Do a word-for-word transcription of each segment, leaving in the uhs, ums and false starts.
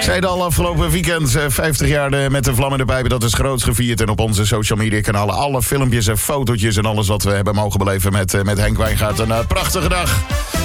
Zeiden al afgelopen weekend, vijftig jaar de, met de Vlammende Pijpen. Dat is groots gevierd. En op onze social media kanalen alle filmpjes en fotootjes en alles wat we hebben mogen beleven met, met Henk Wijngaard. Een uh, prachtige dag.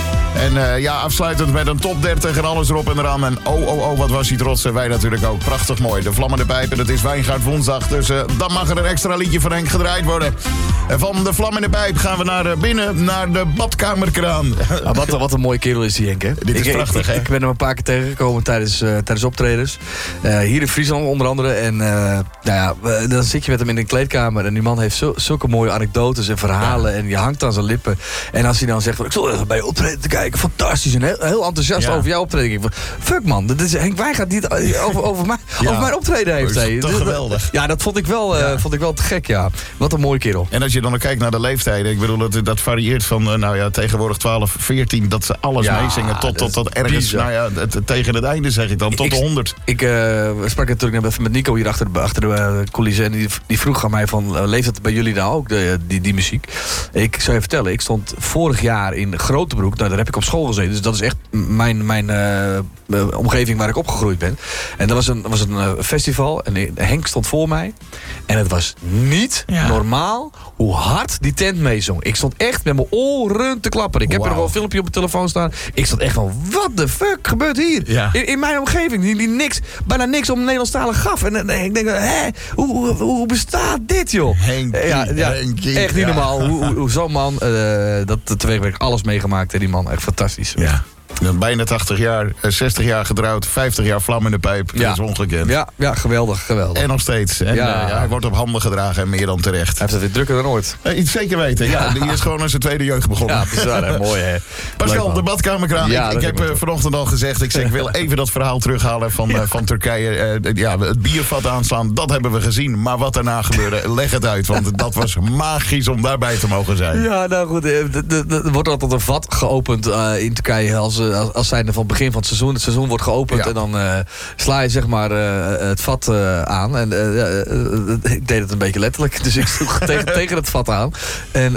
En uh, ja, afsluitend met een top dertig en alles erop en eraan. En oh, oh, oh, wat was hij trots. En wij natuurlijk ook. Prachtig mooi. De Vlammende Pijpen, dat is Wijngaard woensdag. Dus uh, dan mag er een extra liedje van Henk gedraaid worden. En van de Vlammende Pijp gaan we naar uh, binnen, naar de badkamerkraan. Ah, wat, wat een mooie kerel is die Henk, hè? Dit is ik, prachtig, ik, hè? Ik ben hem een paar keer tegengekomen tijdens, uh, tijdens optredens. Uh, hier in Friesland onder andere. En uh, nou ja, dan zit je met hem in een kleedkamer. En die man heeft zo, zulke mooie anekdotes en verhalen. Ja. En je hangt aan zijn lippen. En als hij dan zegt, ik zal even bij je optreden te kijken. Fantastisch. En heel, heel enthousiast ja. over jouw optreden. Ik van, fuck man, dit is Henk Wijngaard die het over, over, mij, ja. over mijn optreden heeft. Dat is toch geweldig. Ja, dat vond ik, wel, uh, ja. vond ik wel te gek, ja. Wat een mooie kerel. En als je dan ook kijkt naar de leeftijden. Ik bedoel, dat, dat varieert van, uh, nou ja, tegenwoordig twaalf, veertien. Dat ze alles ja, meezingen tot, tot, tot ergens, bizar. nou ja, het, tegen het einde zeg ik dan, tot ik, de honderd. Ik uh, sprak natuurlijk net even met Nico hier achter de, achter de uh, coulissen. En die, die vroeg aan mij van, uh, leeft het bij jullie nou ook, de, die, die muziek? Ik zou je vertellen, ik stond vorig jaar in Grotebroek. Nou, daar heb ik op school gezeten. Dus dat is echt mijn, mijn uh, omgeving waar ik opgegroeid ben. En dat was een, was een uh, festival. En Henk stond voor mij. En het was niet ja. normaal hoe hard die tent meezong. Ik stond echt met mijn oren te klapperen. Ik heb wow. er nog wel een filmpje op mijn telefoon staan. Ik stond echt van, what the fuck gebeurt hier? Ja. In, in mijn omgeving, die, die niks, bijna niks om Nederlandstalig gaf. En, en ik denk, hè, hoe, hoe, hoe bestaat dit, joh? Henkie, ja, ja, Henkie, echt niet ja. normaal. Hoe, hoe, hoe zo'n man, uh, dat teweegwerk alles meegemaakt. En die man, echt fantastisch. Ja. Bijna tachtig jaar, zestig jaar getrouwd, vijftig jaar Vlammende Pijp. Ja. Dat is ongekend. Ja, ja, geweldig, geweldig. En nog steeds. En, ja. Uh, ja, hij wordt op handen gedragen en meer dan terecht. Hij heeft het weer drukker dan ooit. Uh, iets zeker weten, ja. ja. Die is gewoon aan zijn tweede jeugd begonnen. Ja, bizar, hè. Mooi, hè. Pascal, de badkamerkraan. Ja, ik ik heb uh, vanochtend al gezegd, ik, zeg, ik wil even dat verhaal terughalen van, uh, van Turkije. Uh, ja, het biervat aanslaan, dat hebben we gezien. Maar wat daarna gebeurde, leg het uit. Want dat was magisch om daarbij te mogen zijn. Ja, nou goed. Er wordt altijd een vat geopend uh, in Turkije als, als, als zijnde van het begin van het seizoen. Het seizoen wordt geopend ja. en dan uh, sla je zeg maar uh, het vat uh, aan. En uh, uh, ik deed het een beetje letterlijk. Dus ik sloeg tegen, tegen het vat aan. En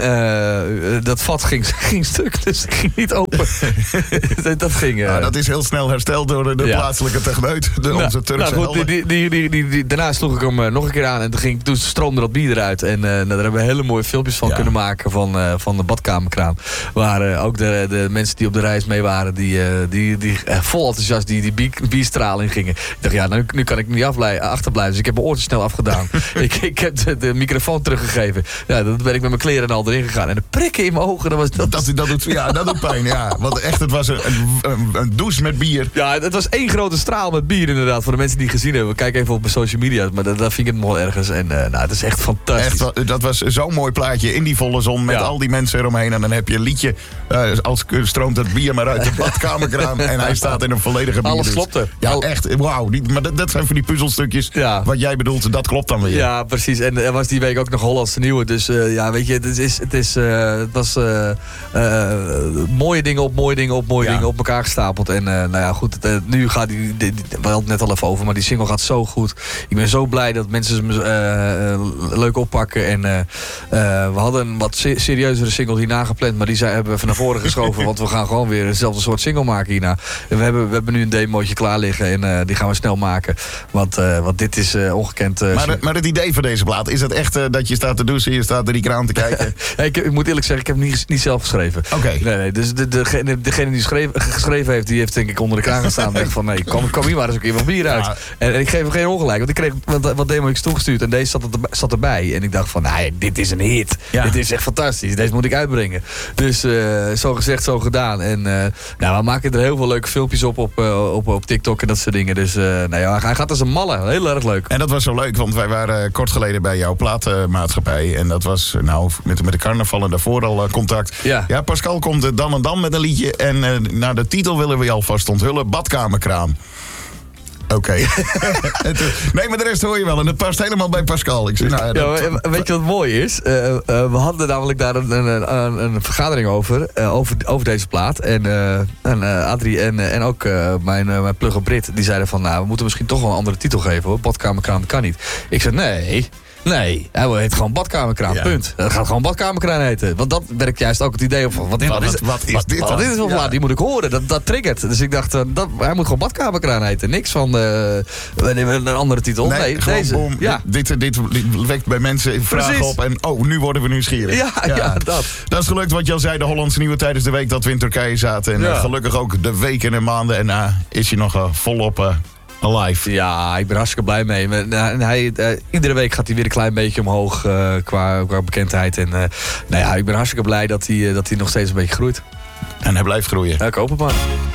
uh, dat vat ging, ging stuk. Dus het ging niet open. dat ging... Uh, nou, dat is heel snel hersteld door de ja. plaatselijke techneut. De nou, onze Turkse nou, goed, die, die, die, die, die, daarna sloeg ik hem uh, nog een keer aan. En toen, ging, toen stroomde dat bier eruit. En uh, nou, daar hebben we hele mooie filmpjes van ja. kunnen maken. Van, uh, van de badkamerkraan. Waar uh, ook de, de mensen die op de reis mee waren. Die, uh, die, die uh, vol enthousiast die, die bier, bierstraling gingen. Ik dacht, ja, nou, nu kan ik niet afblij, achterblijven. Dus ik heb mijn oortjes snel afgedaan. ik, ik heb de, de microfoon teruggegeven. Ja, dan ben ik met mijn kleren en al erin gegaan. En de prikken in mijn ogen, dat was... Dat, dat, dat, doet, ja, dat doet pijn, ja. Want echt, het was een, een, een douche met bier. Ja, het was één grote straal met bier inderdaad. Voor de mensen die het gezien hebben. Kijk even op mijn social media. Maar dat, dat vind ik het nog wel ergens. En uh, nou, het is echt fantastisch. Echt, dat was zo'n mooi plaatje in die volle zon. Met ja. al die mensen eromheen. En dan heb je een liedje. Uh, als stroomt het bier maar uit de badkamerkraan. En hij staat in een volledige bier. Alles klopte. Ja, Al... echt. Wauw. Maar dat, dat zijn voor die puzzelstukjes. Ja. Wat jij bedoelt, dat klopt dan weer. Ja, precies. En er was die week ook nog Hollandse Nieuwe. Dus uh, ja, weet je, het, is, het, is, uh, het was uh, uh, mooie dingen op mooie dingen op mooie ja. dingen op elkaar gestapeld. En uh, nou ja, goed. Uh, nu gaat die, die, die, we hadden het net al even over, maar die single gaat zo goed. Ik ben zo blij dat mensen ze uh, uh, leuk oppakken. En uh, uh, we hadden een wat se- serieuzere single hierna gepland, maar die zijn, hebben we even naar voren geschoven. Want we gaan gewoon weer hetzelfde soort single maken hierna. En we hebben, we hebben nu een demootje klaar liggen en uh, die gaan we snel maken. Want, uh, want dit is uh, ongekend. Uh, maar, maar het idee van deze plaat, is het echt uh, dat je staat te douchen, je staat er die kraan te kijken? hey, ik, ik moet eerlijk zeggen, ik heb het niet, niet zelf geschreven. Oké. Okay. Nee, nee, dus de, degene, degene die schreef, geschreven heeft, die heeft denk ik onder de kraan gestaan. En dacht van, nee, kom, kom hier maar eens een keer van bier uit. Ja. En, en ik geef hem geen ongelijk, want ik kreeg wat, wat demo's toegestuurd en deze zat, er, zat erbij. En ik dacht van, nee, dit is een hit. Ja. Dit is echt fantastisch. Deze moet ik uitbrengen. Dus uh, zo gezegd, zo gedaan. En uh, nou, we maken er heel veel leuke filmpjes op op, uh, op, op TikTok en dat soort dingen. Dus uh, nou ja, hij gaat als een malle. Heel erg leuk. En dat was zo leuk, want wij waren uh, kort geleden bij jouw platenmaatschappij. En dat was nou met, met de carnaval en daarvoor al uh, contact. Ja. ja, Pascal komt uh, dan en dan met een liedje. En uh, naar de titel willen we je alvast onthullen. Badkamerkraan. Oké. Okay. Nee, maar de rest hoor je wel. En het past helemaal bij Pascal. Ik zeg, nou, dat... ja, weet je wat mooi is? Uh, uh, we hadden namelijk daar een, een, een, een vergadering over, uh, over. Over deze plaat. En, uh, en uh, Adrie en, uh, en ook uh, mijn, uh, mijn plugger Brit. Die zeiden van, nou, we moeten misschien toch wel een andere titel geven hoor. Badkamerkraan kan niet. Ik zei, nee... Nee, hij heet gewoon badkamerkraan, Ja. punt. Dat gaat gewoon badkamerkraan heten. Want dat werkt juist ook het idee op van, wat, Wat- wat is, wat is wat, dit wat dan? is dit voor Ja. plaat? Die moet ik horen, dat, dat triggert. Dus ik dacht, uh, dat, hij moet gewoon badkamerkraan heten. Niks van uh, een andere titel. Nee, Nee, gewoon deze. boom. Ja. Dit, dit, dit wekt bij mensen vragen Precies. op. En oh, nu worden we nieuwsgierig. Ja, ja, dat. Dat is gelukt wat je al zei, de Hollandse Nieuwe tijdens de week dat we in Turkije zaten. En Ja. uh, gelukkig ook de weken en maanden. En uh, is hij nog uh, volop uh, alive. Ja, ik ben hartstikke blij mee. Maar, nou, en hij, uh, iedere week gaat hij weer een klein beetje omhoog uh, qua, qua bekendheid. En uh, nou ja, ik ben hartstikke blij dat hij, uh, dat hij nog steeds een beetje groeit. En hij blijft groeien. Ja, ik hoop het maar.